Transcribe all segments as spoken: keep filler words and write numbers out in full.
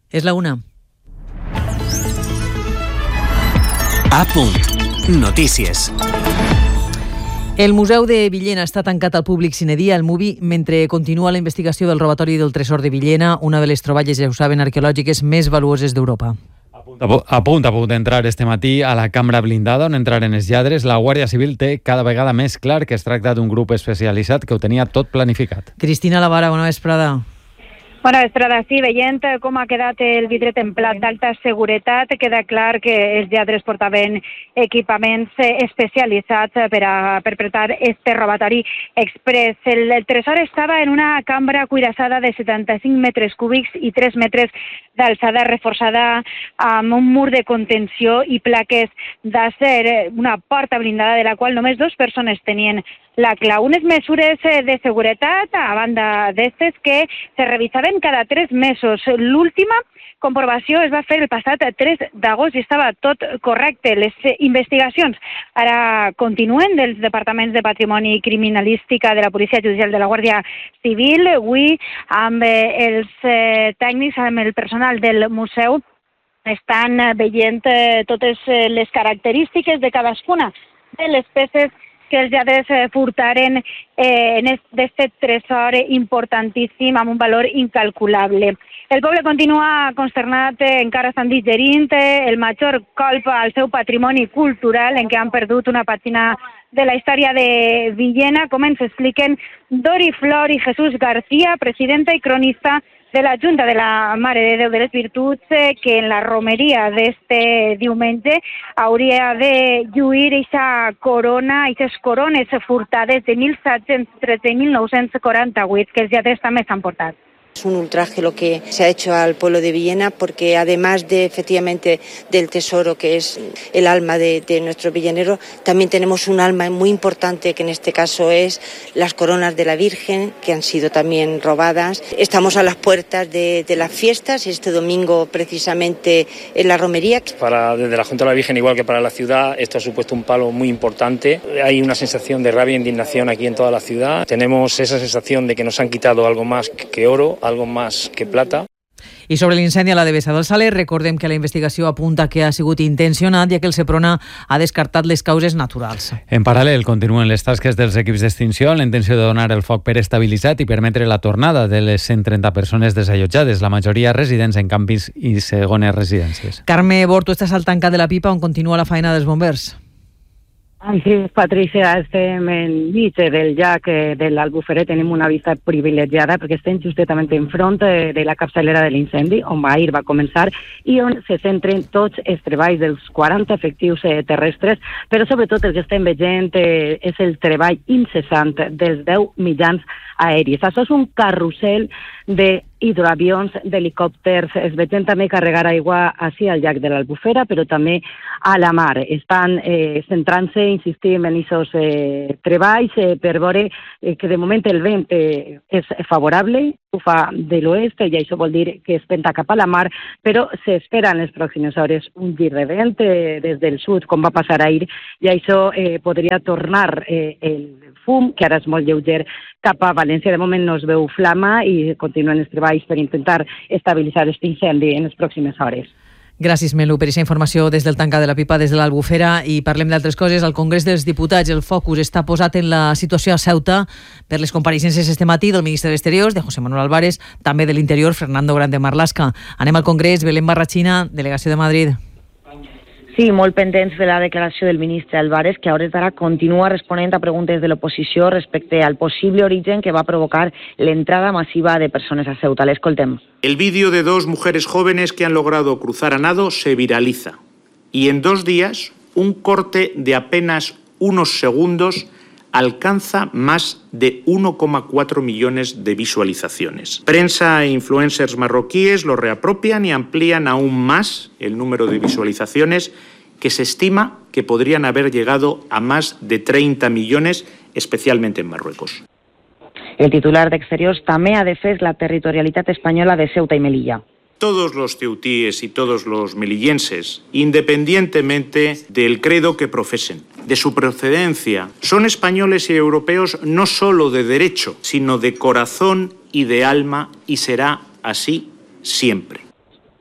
És la una. A punt. Notícies. El Museu de Villena està tancat al públic sine die, el MUBI, mentre continua la investigació del robatori del tresor de Villena, una de les troballes, ja ho saben, arqueològiques més valuoses d'Europa. A punt a punt d'entrar este matí a la cambra blindada on entraren els lladres, la Guàrdia Civil té cada vegada més clar que es tracta d'un grup especialitzat que ho tenia tot planificat. Cristina Lavara, bona vesprada. Bona vesprada, sí, veient com ha quedat el vidre templat d'alta seguretat, queda clar que els lladres portaven equipaments especialitzats per a perpetrar este robatori express. El, el tresor estava en una cambra cuirassada de setanta-cinc metres cúbics i tres metres d'alçada, reforçada amb un mur de contenció i plaques d'acer, una porta blindada de la qual només dues persones tenien la clau. Unes mesures de seguretat, a banda d'estes, que se revisaven cada tres mesos. L'última comprovació es va fer el passat tres d'agost i estava tot correcte. Les investigacions ara continuen dels departaments de patrimoni i criminalística de la Policia Judicial de la Guàrdia Civil. Avui, amb els tècnics, amb el personal del museu, estan veient totes les característiques de cadascuna de les peces que els lladres furtaren eh, en aquest tresor importantíssim amb un valor incalculable. El poble continua consternat, encara estan digerint el major colp al seu patrimoni cultural en què han perdut una pàgina de la història de Villena, com ens expliquen Dori Flor i Jesús García, presidenta i cronista de la Junta de la Mare de Déu de les Virtuts, que en la romeria d'este diumenge hauria de lluir eixa corona, eixes corones furtades de mil set-cents tretze i mil nou-cents quaranta-vuit, que els lladres també s'han portat. Es un ultraje lo que se ha hecho al pueblo de Villena, porque además de efectivamente del tesoro que es el alma de, de nuestro villanero, también tenemos un alma muy importante que en este caso es las coronas de la Virgen, que han sido también robadas. Estamos a las puertas de, de las fiestas, este domingo precisamente en la romería. Para desde la Junta de la Virgen, igual que para la ciudad, esto ha supuesto un palo muy importante. Hay una sensación de rabia e indignación aquí en toda la ciudad. Tenemos esa sensación de que nos han quitado algo más que oro, algo más que plata. I sobre l'incendi a la Devesa del Saler, recordem que la investigació apunta que ha sigut intencionat, ja que el Seprona ha descartat les causes naturals. En paral·lel, continuen les tasques dels equips d'extinció amb la intenció de donar el foc per estabilitzat i permetre la tornada de les cent trenta persones desallotjades, la majoria residents en campis i segones residències. Carme Bort, tu estàs al tancat de la Pipa, on continua la feina dels bombers. Sí, Patricia, estem enmig del llac de l'Albufera, tenim una vista privilegiada perquè estem justament enfront de la capçalera de l'incendi, on ahir va començar i on se centren tots els treballs dels quaranta efectius terrestres, però sobretot el que estem veient és el treball incessant dels deu mitjans aèris. Això és un carrusel de hidroavions, d'helicòpters, es veiem també carregar aigua així al llac de l'Albufera, però també a la mar. Estan eh, centrant-se, insistim, en aquests eh, treballs eh, per veure eh, que de moment el vent eh, és favorable, ho fa de l'oest, i això vol dir que es venta cap a la mar, però s'espera en les pròximes hores un gir de vent eh, des del sud, com va passar ahir, i això eh, podria tornar eh, el fum, que ara és molt lleuger, cap a València. De moment no es veu flama i continuen els treballs per intentar estabilitzar aquest incendi en les pròximes hores. Gràcies, Melu, per aquesta informació des del tancat de la Pipa, des de l'Albufera. I parlem d'altres coses. Al Congrés dels Diputats el focus està posat en la situació a Ceuta per les compareixences este matí del ministre d'Exteriors, de José Manuel Álvarez, també de l'Interior, Fernando Grande Marlaska. Anem al Congrés. Belén Barrachina, delegació de Madrid. Sí, molt pendents de la declaració del ministre Álvarez, que a hores d'ara continua responent a preguntes de l'oposició respecte al possible origen que va provocar l'entrada masiva de persones a Ceuta. L'escoltem. El vídeo de dos mujeres jóvenes que han logrado cruzar a nado se viraliza. Y en dos días, un corte de apenas unos segundos alcanza más de uno coma cuatro millones de visualizaciones. Prensa e influencers marroquíes lo reapropian y amplían aún más el número de visualizaciones, que se estima que podrían haber llegado a más de treinta millones, especialmente en Marruecos. El titular d'Exteriors també ha defès la territorialitat espanyola de Ceuta i Melilla. Todos los ceutíes y todos los melillenses, independientemente del credo que profesen, de su procedencia, son españoles y europeos no solo de derecho, sino de corazón y de alma, y será así siempre.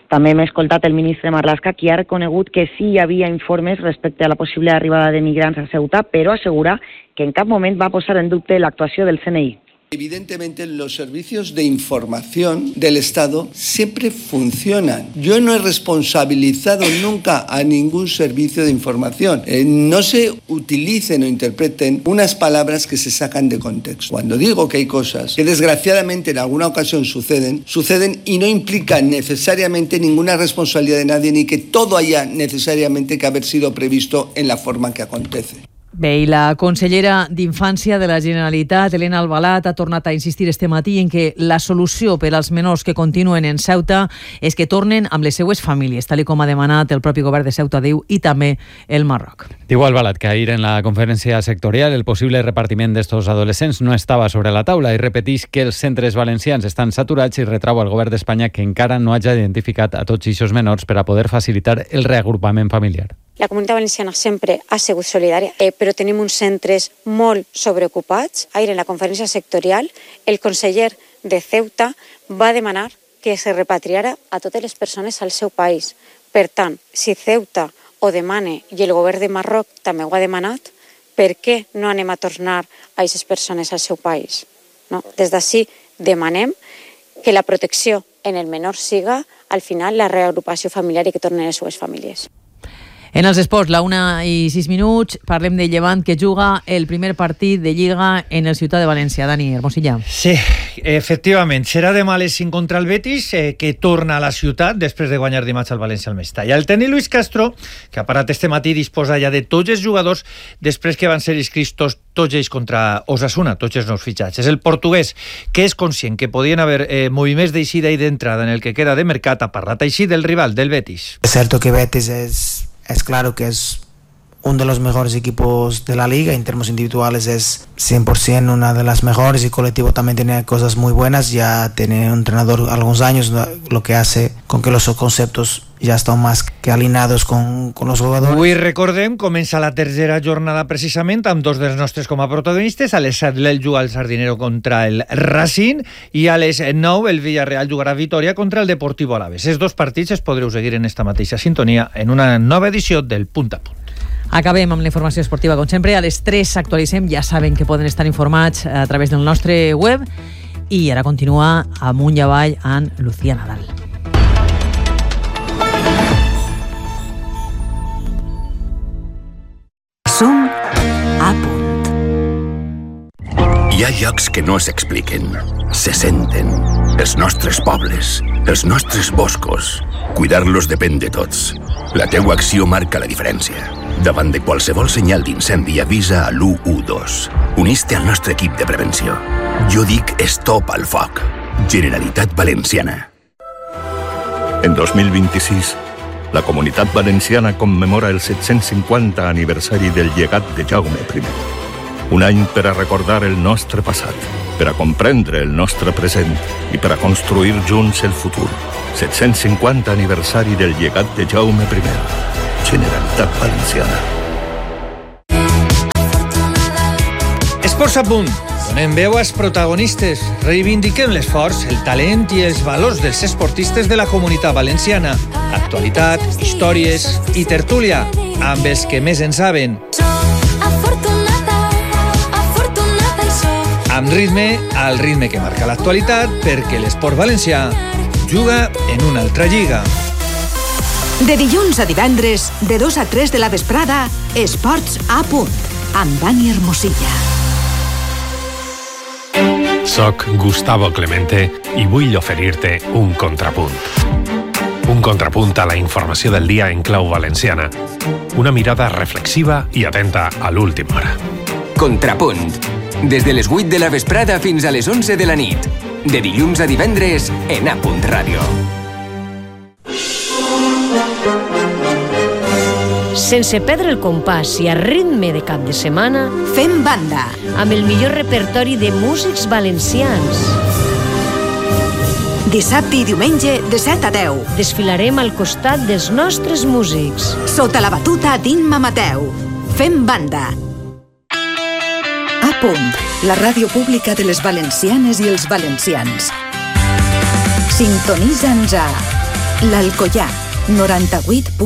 També hem escoltat el ministre Marlaska, qui ha reconegut que sí hi havia informes respecte a la possible arribada de migrants a Ceuta, però assegura que en cap moment va posar en dubte l'actuació del C N I. Evidentemente los servicios de información del Estado siempre funcionan. Yo no he responsabilizado nunca a ningún servicio de información. Eh, no se utilicen o interpreten unas palabras que se sacan de contexto. Cuando digo que hay cosas que desgraciadamente en alguna ocasión suceden, suceden y no implican necesariamente ninguna responsabilidad de nadie ni que todo haya necesariamente que haber sido previsto en la forma que acontece. Bé, i la consellera d'Infància de la Generalitat, Elena Albalat, ha tornat a insistir este matí en que la solució per als menors que continuen en Ceuta és que tornen amb les seues famílies, tal com ha demanat el propi govern de Ceuta, diu, i també el Marroc. Diu Albalat que ahir en la conferència sectorial el possible repartiment d'estos adolescents no estava sobre la taula i repeteix que els centres valencians estan saturats i retrau al govern d'Espanya que encara no hagi identificat a tots aquests menors per a poder facilitar el reagrupament familiar. La Comunitat Valenciana sempre ha sigut solidària, eh, però tenim uns centres molt sobreocupats. Ahir, en la conferència sectorial, el conseller de Ceuta va demanar que se repatriara a totes les persones al seu país. Per tant, si Ceuta ho demana i el govern de Marroc també ho ha demanat, per què no anem a tornar a aquestes persones al seu país? No? Des d'ací demanem que la protecció en el menor siga, al final, la reagrupació familiar i que tornen a les seues famílies. En els esports, la una i sis minuts, parlem de Llevant, que juga el primer partit de Lliga en el Ciutat de València. Dani Hermosilla. Sí, efectivament. Serà demà a les cinc contra el Betis, eh, que torna a la ciutat després de guanyar dimarts al València al Mestalla. El tècnic Luis Castro, que ha parat este matí, disposa ja de tots els jugadors després que van ser inscrits tots, tots ells contra Osasuna, tots els nous fitxatges. El portuguès, que és conscient que podien haver eh, moviments d'eixida i d'entrada en el que queda de mercat, ha parlat així del rival, del Betis. Es cierto que Betis es... Es claro que es uno de los mejores equipos de la liga, en términos individuales es cien por ciento una de las mejores y colectivo también tiene cosas muy buenas, ya tiene un entrenador algunos años, lo que hace con que los conceptos ja estan més que alineados con, con los jugadores. Avui, recordem, comença la tercera jornada precisament amb dos dels nostres com a protagonistes. A les set l'El juga el Sardinero contra el Racing i a les nou el Villarreal jugarà a Vitoria contra el Deportivo Alavés. Els dos partits es podreu seguir en esta mateixa sintonia en una nova edició del Punt a Punt. Acabem amb la informació esportiva, com sempre. A les tres actualitzem, ja saben que poden estar informats a través del nostre web i ara continua amunt i avall amb Lucía Nadal. Som a punt. Hi ha llocs que no s'expliquen, se senten. Els nostres pobles, els nostres boscos. Cuidar-los depèn de tots. La teua acció marca la diferència. Davant de qualsevol senyal d'incendi avisa a l'u u dos. Unís-te al nostre equip de prevenció. Jo dic stop al foc. Generalitat Valenciana. En dos mil vint-i-sis, la Comunitat Valenciana commemora el set-cents cinquanta aniversari del llegat de Jaume primer. Un any per a recordar el nostre passat, per a comprendre el nostre present i per a construir junts el futur. set-cents cinquanta aniversari del llegat de Jaume primer. Generalitat Valenciana. Esports a punt. Donem veu als protagonistes. Reivindiquem l'esforç, el talent i els valors dels esportistes de la Comunitat Valenciana. Actualitat, històries i tertúlia, amb els que més en saben. Amb ritme, al ritme que marca l'actualitat, perquè l'esport valencià juga en una altra lliga. De dilluns a divendres, de dos a tres de la vesprada, Esports a punt, amb Dani Hermosilla. Soc Gustavo Clemente i vull oferir-te un contrapunt. Un contrapunt a la informació del dia en clau valenciana. Una mirada reflexiva i atenta a l'última hora. Contrapunt. Des de les vuit de la vesprada fins a les onze de la nit. De dilluns a divendres en A Punt Ràdio. Sense perdre el compàs i a ritme de cap de setmana, fem banda amb el millor repertori de músics valencians. Dissabte i diumenge de set a deu. Desfilarem al costat dels nostres músics. Sota la batuta d'Imma Mateu. Fem banda. A Punt, la ràdio pública de les valencianes i els valencians. Sintonitza'ns a L'Alcoià, noranta-vuit